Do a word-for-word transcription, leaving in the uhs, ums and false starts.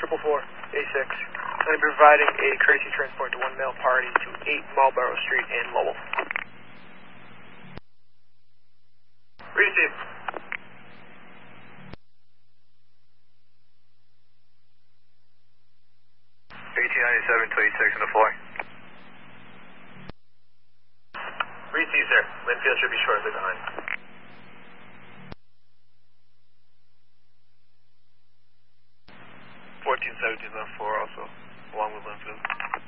triple four, A six. I'm going to be providing a courtesy transport to one male party to eight Marlborough Street in Lowell. Receive. eighteen ninety-seven to eighty-six on the floor. Receive, sir. Linfield should be shortly behind. fourteen seventeen on four also, along with Linfield.